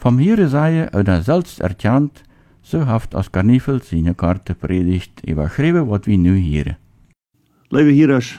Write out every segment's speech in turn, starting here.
Vom Here sei oder selbst erkannt, so haft als Karnivel seine Karte predigt überschrieben, was wir nu hier. Liebe Hirasch,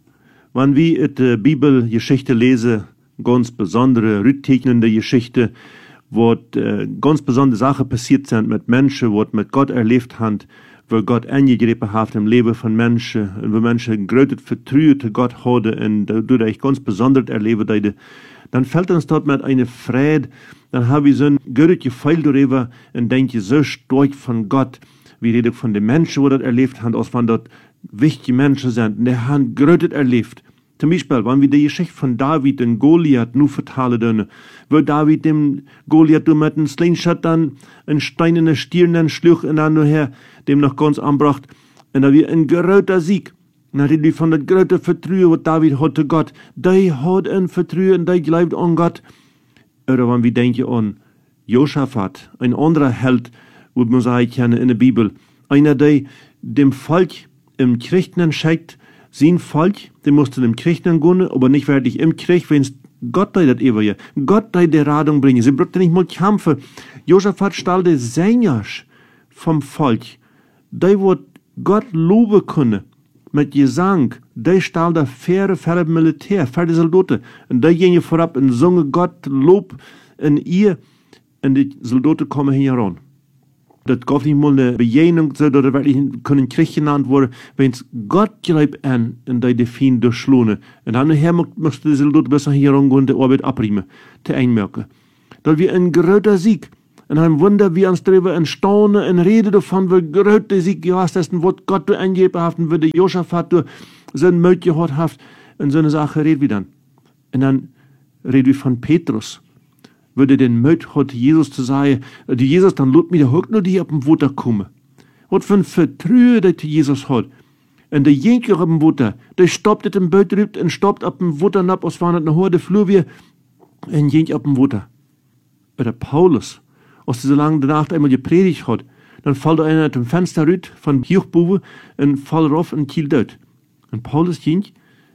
wenn wir die Bibelgeschichte lesen, ganz besondere, rücktegnende Geschichte, wo ganz besondere Sachen passiert sind mit Menschen, wo mit Gott erlebt haben, wo Gott eingegriffen hat im Leben von Menschen, und wo Menschen größtes Vertrauen zu Gott haben und dadurch ganz besonders erleben, dann fällt uns dort mit einer Freude, dann habe ich so ein gutes Gefühl darüber und denke so stark von Gott, wie rede von den Menschen, die das erlebt haben, als wenn dort wichtige Menschen sind, und die haben größtes erlebt. Zum Beispiel, wenn wir die Geschichte von David und Goliath nur vertalen können, wo David dem Goliath mit einem Slingshot dann einen Stein in den Stirn dann schlug und dann nachher dem noch ganz anbracht, und da wir ein größter Sieg. Und dann reden wir von der größten Vertrauen, was David hat zu Gott. Der hat ein Vertrauen und der glaubt an Gott. Oder wenn wir denken an Josaphat, ein anderer Held, wo man sagen kann in der Bibel, einer, der dem Volk im Krieg schickt, sein Volk, der musste dem Krieg gehen, aber nicht wirklich im Krieg, wenn Gott das ewige, Gott die Radung bringen. Sie brauchten nicht mal kämpfen. Josaphat stahl der Sängers vom Volk, der wird Gott loben können, mit Gesang, der stahl der faire Militär, faire Soldaten, und der gingen vorab und sungen Gott Lob in ihr, und die Soldaten kommen hier heran. Das gab nicht mal eine Begegnung, so dass wirklich können Krieg genannt wurde, wenn es Gott greift an, und die Feind durchschlune. Und dann nachher musste die Soldaten besser hier herangehen und die Arbeit abriemen, zu einmerken. Das wir ein größter Sieg. Und ein Wunder, wie uns darüber ein Staunen, ein Rede davon, wie groß der Sieg gewesen ist, und was Gott du eingeben hat, und wie der Josaphat du so ein Möt gehabt hat, und so eine Sache reden wir dann. Und dann reden wir von Petrus. Würde den Möt hat Jesus zu sagen, die Jesus dann lot mir der Hock nur die auf dem Wasser kommen. Was für ein Vertrauen, das Jesus hat. Und der Jenker auf dem Wasser, der stoppt in dem Boot rübt und stoppt auf dem Wasser ab, als war eine Horde Flur wir, und jenk auf dem Wasser. Oder Paulus, als er so lange danach einmal gepredigt hat, dann fällt einer aus dem Fenster rüt von Hochbuwe und fällt rauf und kielt dort. Und Paulus ging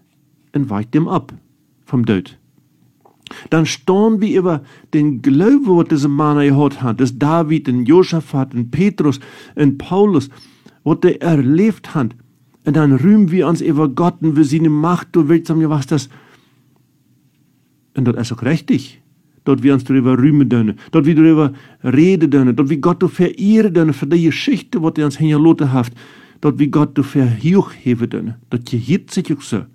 und weicht dem ab vom Tod. Dann staunen wir über den Glauben, was diese Männer gehabt haben, das David und Josaphat und Petrus und Paulus, was die erlebt haben. Und dann rühmen wir uns über Gott und wir seine Macht, du willst sagen, was das. Und das ist auch richtig. Dort wir uns darüber rühmen dürfen, dort wir darüber reden dürfen, dort wir Gott verehren dürfen für die Geschichte, was er uns hinterlassen hat, dort wir Gott verheben dürfen. Das gehört sich auch so.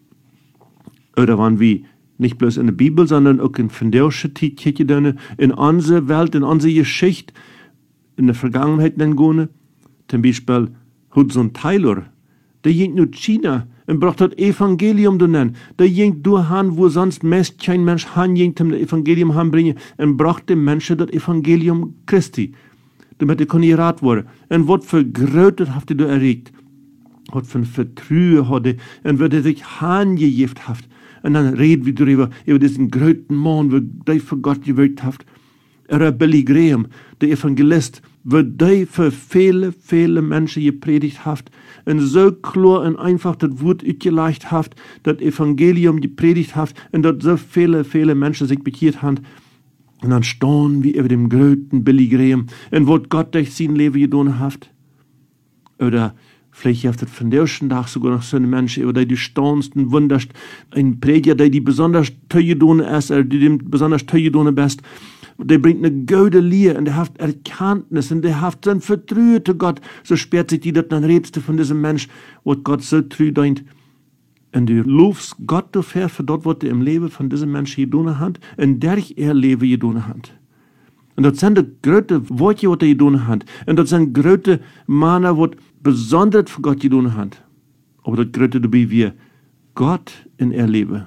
Oder wenn wir nicht bloß in der Bibel, sondern auch in Fendersche Zeit in unserer Welt, in unserer Geschichte, in der Vergangenheit gehen. Zum Beispiel Hudson Taylor, der ging nur China und braucht das Evangelium zu nennen. Der ging durch han, wo sonst meist kein Mensch han ging, zum Evangelium bringen und braucht dem Menschen das Evangelium Christi, damit er gerat wurde. Und was für Größe habt ihr erregt? Was für ein Vertrauen hat er, und wird er sich hingegeben haft. Und dann reden wir darüber, über diesen größten Mann, wo der für Gott gewirkt hat. Oder Billy Graham, der Evangelist, wo der für viele Menschen gepredigt hat. Und so klar und einfach das Wort ausgelegt hat, das Evangelium gepredigt hat, und dort so viele Menschen sich bekehrt haben. Und dann staunen wir über den größten Billy Graham, und was Gott durch sein Leben getan hat. Oder vielleicht habt ihr von der ersten Tag sogar noch so eine Menschen, über die staunsten, wunderst, ein Prediger, der die besonders teure Done ist, die dem besonders teure Done best, der bringt eine gute Lehre, und der hat Erkenntnis, und der hat so ein Vertrauen zu Gott, so sperrt sich die dort, dann redest du von diesem Mensch, was Gott so treu deint. Und du lobst Gott dafür, für dort, was er im Leben von diesem Menschen getan hat, und durch er Leben getan hat. Und das sind die größten Worte, was er getan hat. Und das sind größte Männer, was besonders für Gott getan hat. Aber das größte dabei wir Gott in ihr Leben.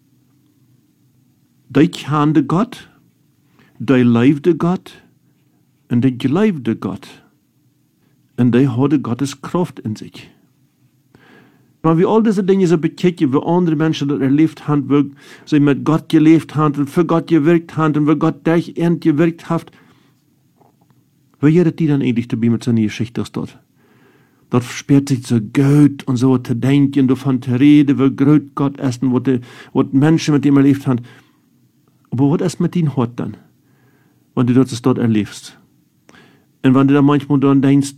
Die kannte Gott, die liebte Gott, und die glaubte Gott. Und die hatte Gottes Kraft in sich. Wenn wir all diese Dinge so bekicken, wie andere Menschen das erlebt haben, wo sie mit Gott gelebt haben und für Gott gewirkt haben und wo Gott durch ihn gewirkt hat, wie jedet die dann eigentlich dabei mit seiner Geschichte aus dort? Dort sperrt sich so gut und so zu denken, davon zu reden, wie groß Gott ist und was Menschen mit ihm erlebt haben. Aber was ist mit ihnen heute dann? wenn du das dort erlebst. Und wenn du da manchmal dann denkst,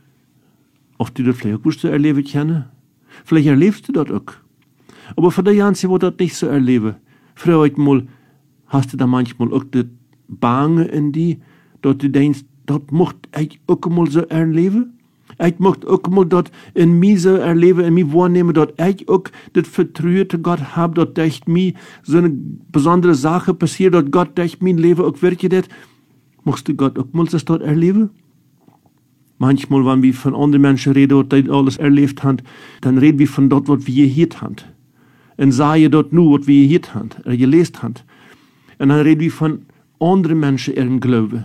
ob du das vielleicht auch gut erleben können, vielleicht erlebst du das auch. Aber für die Ganze, wo das nicht so erlebe, früher mal hast du da manchmal auch das Bange in die, dass du denkst, das möchte ich auch mal so erleben. Ich möchte auch mal das in mir so erleben, in mir wahrnehmen, dass ich auch das Vertrauen zu Gott habe, dass durch mir so eine besondere Sache passiert, dass Gott durch mein Leben auch wirklich das. Möchtest du Gott auch mal das dort erleben? Manchmal, wenn wir von anderen Menschen reden, die alles erlebt haben, dann reden wir von dort, was wir gehört haben. Und sagen dort nur, was wir gehört haben, gelesen haben. Und dann reden wir von anderen Menschen ihren Glauben.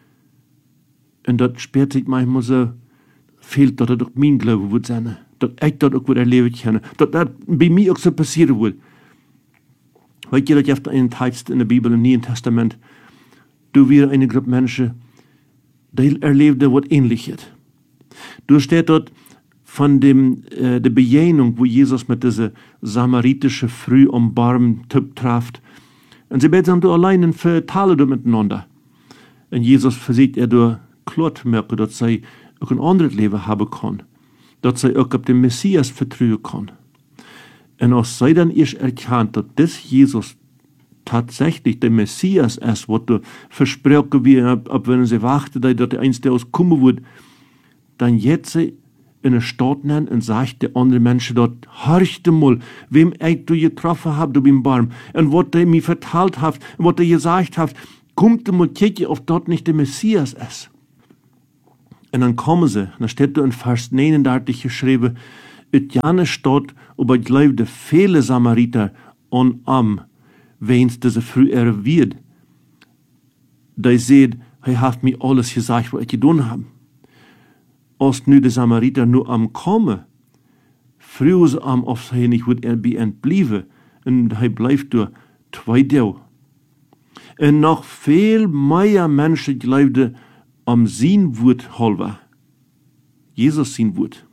Und dort spürt sich manchmal so, fehlt, dass das auch mein Glaube wird sein. Dass ich das auch erleben kann. Dass das bei mir auch so passieren will. Weißt du, dass ich einen Text in der Bibel, im Neuen Testament, du wirst eine Gruppe Menschen, die erlebte was Ähnliches. Du steht dort von der Begegnung, wo Jesus mit dieser samaritischen Frau am Baum trifft. Und sie beiden sind allein und vertalen miteinander. Und Jesus versucht durch klar zu merken, dass sie auch ein anderes Leben haben kann. Dass sie auch auf den Messias vertrauen kann. Und als sie dann erst erkannt, dass das Jesus tatsächlich der Messias ist, was du versprochen wird, ab wenn sie warten, dass der eins der auskommen wird, dann jetzt sie in der Stadt nennen und sagt der andere Menschen dort, horcht mal, wem ich du getroffen hab, du beim Baum, und was der mir verteilt hat, und was der gesagt hat, kommt mal kicken, ob dort nicht der Messias ist. Und dann kommen sie, dann steht da in Vers 39 geschrieben, et jane Stadt, aber ich glaube, viele Samariter und wenn's diese früh wird, die seht, er hat mir alles gesagt, was ich getan habe. Als nu de Samariter nur am kommen, früher sie auf sie nicht wird bei entblieben, und er bleibt durch 2 Tage. Und noch viel mehr Menschen glaubten am sein Wort halber. Jesus sein Wort.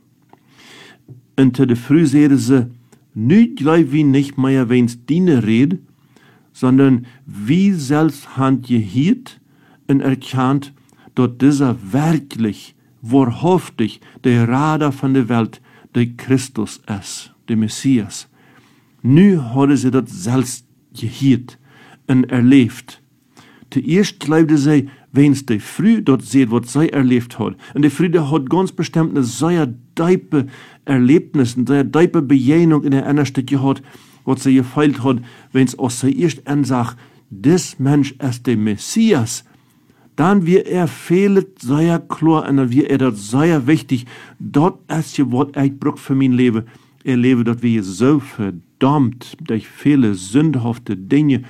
Und zu der Früh sehen sie, nicht glauben wir nicht mehr, wenn's diene redet, sondern wie selbst hand gehiert und erkannt, dass dieser wirklich, wahrhaftig, der Retter von der Welt, der Christus ist, der Messias. Nu haben sie das selbst gehiert und erlebt. Zuerst glaubten sie, wenn es die Früh dort sieht, was sie erlebt hat. Und die Früh hat ganz bestimmt eine sehr tiefe Erlebnis, eine sehr tiefe Begegnung in der Innerste gehabt, was sie gefeilt hat, wenn es aus sie erst ansagt, das Mensch ist der Messias, dann wird fehlt sehr klar und dann wird das sehr wichtig. Dort ist ja, was ich brauche für mein Leben. Ich lebe dort wie so verdammt durch viele sündhafte Dinge.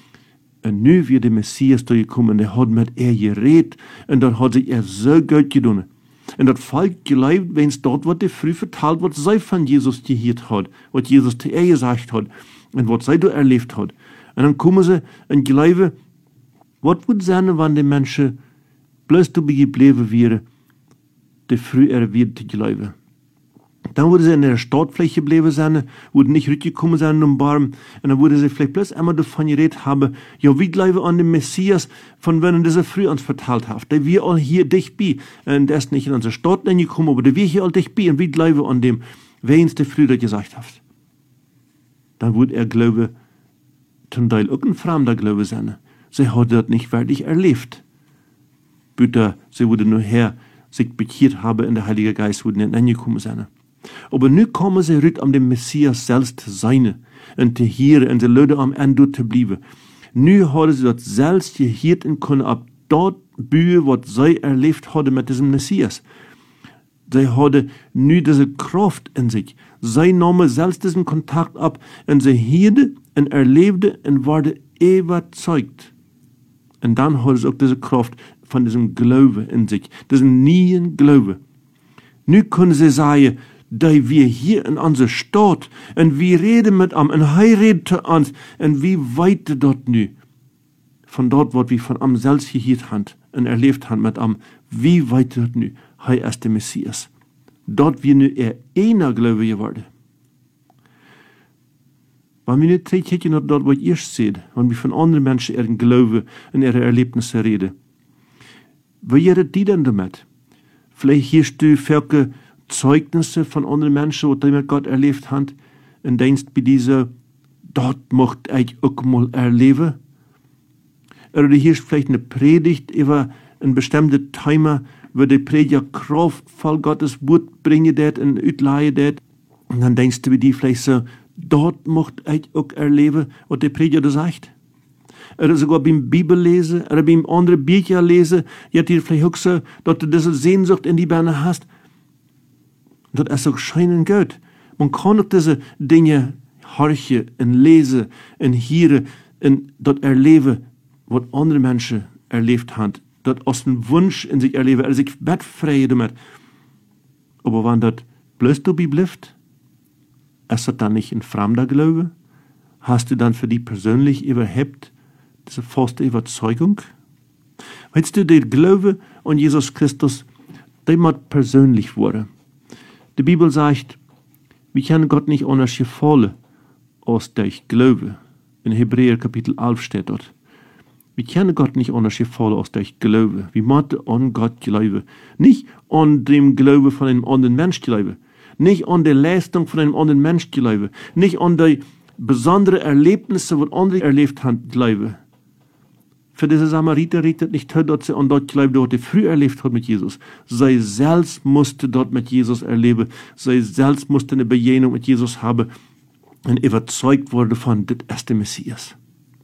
Und nu wird der Messias da gekommen, der hat mit geredet und dort hat sich so gut getan. Und das Volk glaubt, wenn es dort, was der früh verteilt, was sie von Jesus gehört hat, was Jesus zu gesagt hat und was sie da erlebt hat. Und dann kommen sie und glauben, was würde sein, wenn die Menschen bloß dabei geblieben wären, die früh wird zu glauben. Dann würde sie in der Stadtfläche geblieben sein, würde nicht rückgekommen sein in den Baum, und dann würde sie vielleicht bloß einmal davon geredet haben, ja, wie glauben an den Messias, von wenn dieser früh uns verteilt hat, der wir all hier dicht bei, und der ist nicht in unsere Stadt gekommen, aber der wir hier all dicht bei, und wie glauben an dem, wer uns der früh da gesagt hat. Dann würde Glaube, zum Teil auch ein fremder Glaube sein. Sie hat das nicht wirklich erlebt. Bitte, sie würde nur her, sich bekehrt haben, und der Heilige Geist würde nicht angekommen sein. Aber nu kommen sie rüt am dem Messias selbst sein und zu hören und die Leute am Ende zu bleiben. Nu haben sie das selbst gehört und können ab dort bühen, was sie erlebt haben mit diesem Messias. Sie haben nu diese Kraft in sich. Sie nahmen selbst diesen Kontakt ab und sie hörten und erlebten und waren überzeugt. Und dann haben sie auch diese Kraft von diesem Glaube in sich, diesen neuen Glaube. Nu können sie sagen, da wir hier in unserer Stadt, und wir reden mit ihm, und er redet zu uns, und wie weit dort nu, von dort, was wir von ihm selbst gehört haben, und erlebt haben mit ihm, wie weit dort nu, er ist der Messias. Dort wir nu einer Glaube geworden. Wenn wir nicht kicken, dort, was ihr seht, wenn wir von anderen Menschen ihren Glaube und ihre Erlebnisse reden, Wie redet die denn damit? Vielleicht hörst du viele Zeugnisse von anderen Menschen, die mit Gott erlebt haben, und denkst bei dieser, dort möchte ich auch mal erleben. Oder du hörst vielleicht eine Predigt über ein bestimmtes Thema, wo die Prediger kraftvoll Gottes Wort bringen det und utleihen det. Und dann denkst du bei dir vielleicht so, dort möchte ich auch erleben, was der Prediger da sagt. Oder sogar beim Bibellesen oder beim anderen Bücher lesen, ja, dir vielleicht auch so, dass du diese Sehnsucht in die Beine hast. Das ist auch scheinen gut. Man kann auch diese Dinge horchen und lesen und hören und dort erleben, was andere Menschen erlebt haben. Dort aus dem Wunsch in sich erleben, also ich werde frei damit. Aber wenn das bloß dabei bleibt, ist das dann nicht ein fremder Glaube? Hast du dann für die persönlich überhaupt diese feste Überzeugung? Weißt du, der Glaube an Jesus Christus, der muss persönlich werden. Die Bibel sagt, wir können Gott nicht anders gefallen, als der ich glaube. In Hebräer Kapitel 11 steht dort. Wir können Gott nicht anders gefallen, als der ich glaube. Wir müssen an Gott glauben. Nicht an dem Glaube von einem anderen Mensch glauben. Nicht an der Leistung von einem anderen Mensch glauben. Nicht an die besonderen Erlebnisse, die andere erlebt haben, glauben. Für diese Samariter redet nicht, dass sie an dort glauben, was sie früher erlebt hat mit Jesus. Sie selbst musste dort mit Jesus erleben. Sie selbst musste eine Begegnung mit Jesus haben und überzeugt wurde von, das ist der Messias.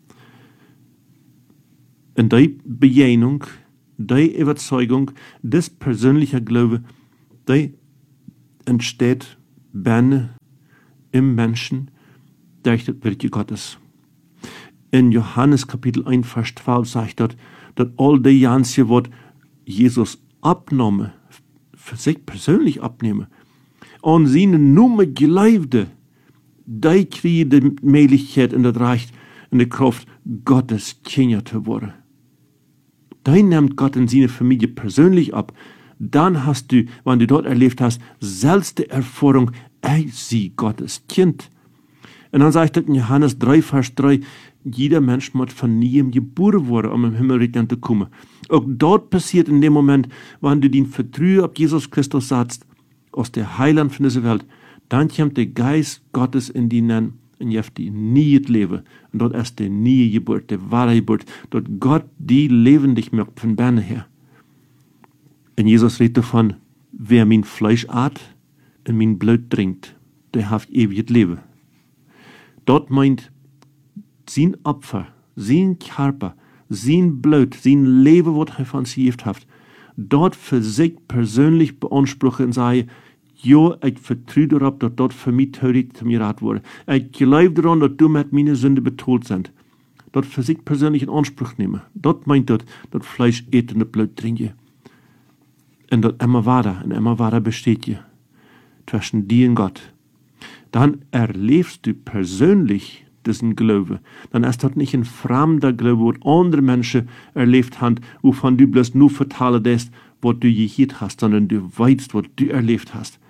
Und die Begegnung, die Überzeugung, das persönliche Glaube, die entsteht binnen im Menschen durch das Wirken Gottes. In Johannes Kapitel 1, Vers 12 sagt dort, dass all die Ganze, was Jesus abnahm, für sich persönlich abnehmen, und seine Nummer glaubte, die kriegen die Möglichkeit und das Recht und die Kraft, Gottes Kinder zu werden. Die nimmt Gott in seine Familie persönlich ab. Dann hast du, wenn du dort erlebt hast, selbst die Erfahrung, ich sie Gottes Kind. Und dann sagt er in Johannes 3, Vers 3, jeder Mensch muss von neuem geboren werden, um im Himmel zu kommen. Auch dort passiert in dem Moment, wenn du den Vertrauen auf Jesus Christus setzt, aus der Heiland von dieser Welt, dann kommt der Geist Gottes in die Nen und je die nie Leben. Und dort ist die nie Geburt, die wahre Geburt. Dort Gott die lebendig macht von Berne her. Und Jesus redet davon, wer mein Fleisch at und mein Blut trinkt, der hat ewiges Leben. Dort meint sein Opfer, sein Körper, sein Blut, sein Leben, was er von sich hat, dort für sich persönlich beanspruchen und sagen, ja, ich vertraue darauf, dass dort für mich heute zu mir rat wurde. Ich glaube daran, dass du mit meiner Sünde betont sind. Dort für sich persönlich in Anspruch nehmen. Dort meint dort, dass Fleisch eten und Blut trinken. Und dort immer weiter besteht je. Zwischen dir und Gott. Dann erlebst du persönlich diesen Glaube. Dann ist das nicht ein fremder Glaube, was andere Menschen erlebt haben, wovon du bloß nur vertalen lässt, was du gehört hast, sondern du weißt, was du erlebt hast.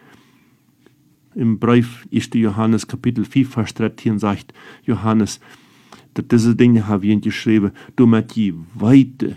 Im Brief 1. Johannes Kapitel 4, Vers 13 sagt Johannes, dass diese Dinge habe ich geschrieben, damit je weite,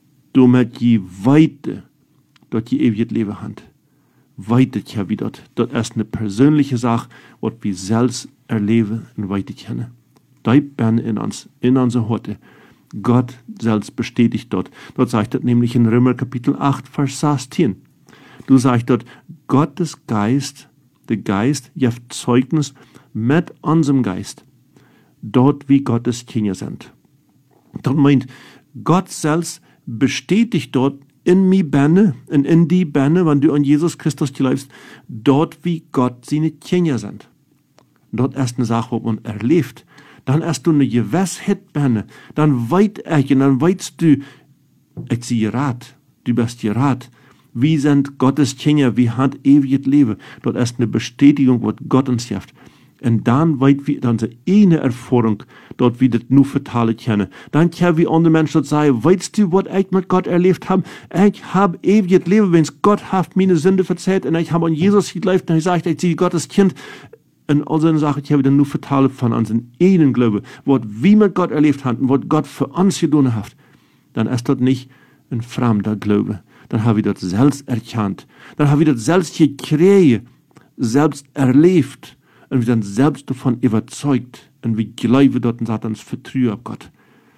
dort je ewiges Leben hat. Weitet ja wie dort. Dort ist eine persönliche Sache, was wir selbst erleben und weiter kennen. Da bin in uns, in unserer Horte. Gott selbst bestätigt dort. Dort sagt er nämlich in Römer Kapitel 8, Vers 16. Du sagst dort, Gottes Geist, der Geist, gibt Zeugnis mit unserem Geist. Dort wie Gottes Kinder sind. Dort meint, Gott selbst bestätigt dort in mir Benne, und in die Benne, wenn du an Jesus Christus glaubst, dort wie Gott seine Kinder sind. Dort ist eine Sache, die man erlebt. Dann hast du eine Gewissheit Benne. Dann weißt du, ich sehe Rat, du bist Rat. Wir sind Gottes Kinder, wir haben ewiges Leben. Dort ist eine Bestätigung, was Gott uns gibt. Und dann weit wir dann eine Erfahrung, dort wir das nur vertalen können. Dann können wir andere Menschen dort sagen, weißt du, was ich mit Gott erlebt habe? Ich habe ewiges Leben, wenn Gott hat meine Sünde verzeiht und ich habe an Jesus geglaubt und ich sage, ich sehe Gottes Kind. Und all so Sachen, ich habe dann nur vertalen von unseren eigenen Glauben, was wir mit Gott erlebt haben und was Gott für uns getan hat. Dann ist dort nicht een vreemde Glaube. Dan haben wir das selbst erkannt. Dann haben wir das selbst gekregen, selbst erlebt. Und wir sind selbst davon überzeugt. Und wir glauben dort in Satans Vertrauen auf Gott.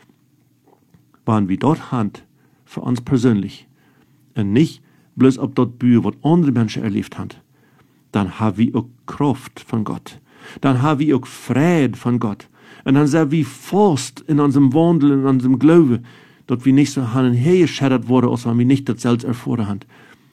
Waren wir dort Hand für uns persönlich. Und nicht bloß ob dort Bücher, was andere Menschen erlebt haben. Dann haben wir auch Kraft von Gott. Dann haben wir auch Frieden von Gott. Und dann sind wir fast in unserem Wandel, in unserem Glauben, dass wir nicht so hin und her geschädigt wurden, als wenn wir nicht das selbst erfahren haben.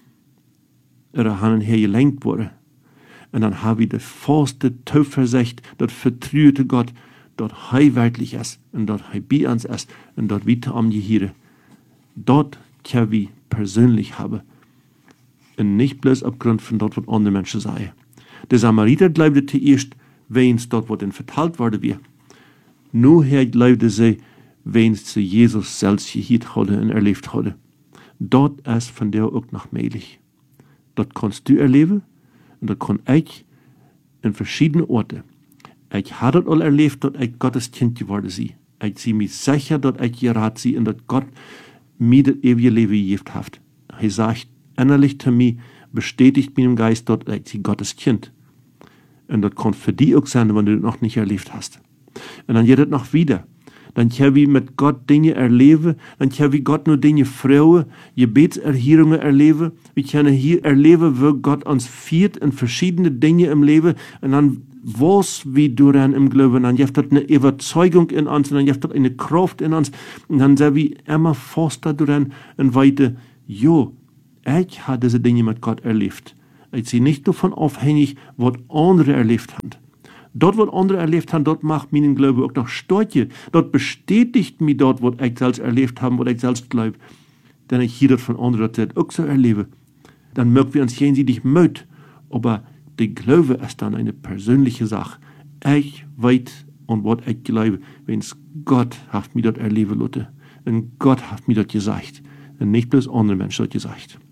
Oder hin und her gelenkt wurden. Und dann haben wir die faste Zuversicht, das Vertrauen zu Gott, dass er wirklich ist und dass er bei uns ist und dass wir zu ihm gehören. Dort können wir persönlich haben. Und nicht bloß aufgrund von dort, was andere Menschen sagen. Der Samariter glaubte zuerst, wenn es dort, was ihnen verteilt wurde, wir. Nur her glaubte sie, wenn es zu Jesus selbst gehört hatte und erlebt hatte. Dort ist von der auch noch möglich. Dort kannst du erleben und dort kann ich in verschiedenen Orten. Ich habe das all erlebt, dass ich Gottes Kind geworden bin. Ich sehe mich sicher, dass ich gerat bin und dass Gott mir das ewige Leben gegeben hat. Er sagt innerlich zu mir, bestätigt mir im Geist, dass ich Gottes Kind. Und das kann für dich auch sein, wenn du das noch nicht erlebt hast. Und dann geht das noch wieder. Dann können wir mit Gott Dinge erleben, dann können wir Gott nur Dinge freuen, Gebetserhörungen erleben. Wir können hier erleben, wo Gott uns führt in verschiedene Dinge im Leben und dann was wir daran im Glauben, dann gibt das eine Überzeugung in uns und dann gibt das eine Kraft in uns und dann sind wir immer faster daran und weiter, jo, ich habe diese Dinge mit Gott erlebt. Ich bin nicht davon abhängig, was andere erlebt haben. Dort, was andere erlebt haben, dort macht meinen Glaube auch noch stärker. Dort bestätigt mir dort, was ich selbst erlebt habe, was ich selbst glaube. Denn ich hier dort von anderen das auch so erlebe. Dann mögen wir uns jenseits mögt. Aber der Glaube ist dann eine persönliche Sache. Ich weiß, und was ich glaube, wenn es Gott hat mir dort erleben lassen. Und Gott hat mir dort gesagt. Und nicht bloß andere Menschen dort gesagt.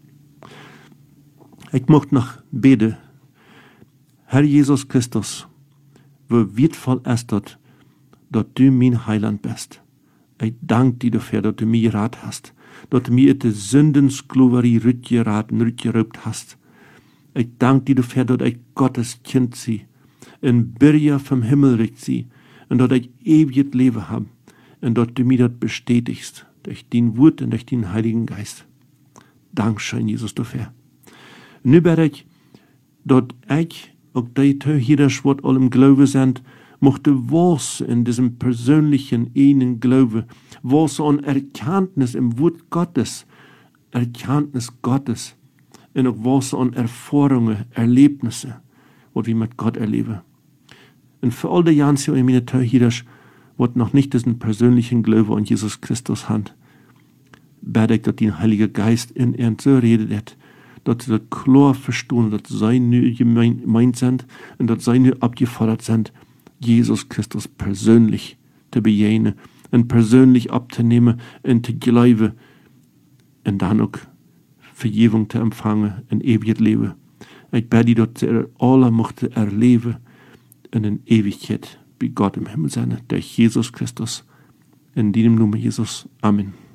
Ich möchte noch beten. Herr Jesus Christus, wo wertvoll ist dort, dass du mein Heiland bist. Ich danke dir dafür, dass du mir geraten hast, dass du mir die Sündensklaverei rückgeraubt hast. Ich danke dir dafür, dass ich Gottes Kind sie, in Bürger vom Himmel sie, und dass ich ewiges Leben habe, und dass du mir das bestätigst, durch dein Wort und durch den Heiligen Geist. Dankeschön, Jesus, dafür. Nu bete ich, dass ich auch die Töchter, was alle im Glauben sind, mochte was in diesem persönlichen, einen Glauben, was an Erkenntnis im Wort Gottes, Erkenntnis Gottes, und auch was an Erfahrungen, Erlebnisse, was wir mit Gott erleben. Und für all die Jansen und meine Töchter, was noch nicht diesen persönlichen Glauben an Jesus Christus haben, bete ich, dass der Heilige Geist in ihnen so redet, dass sie das klar verstehen, dass sie nicht gemeint sind und dass sie nicht abgefordert sind, Jesus Christus persönlich zu begegnen und persönlich abzunehmen und zu glauben und dann auch Vergebung zu empfangen in ewiges Leben. Ich bete, dass sie alle mochten erleben und in Ewigkeit bei Gott im Himmel sein, durch Jesus Christus. In deinem Namen, Jesus. Amen.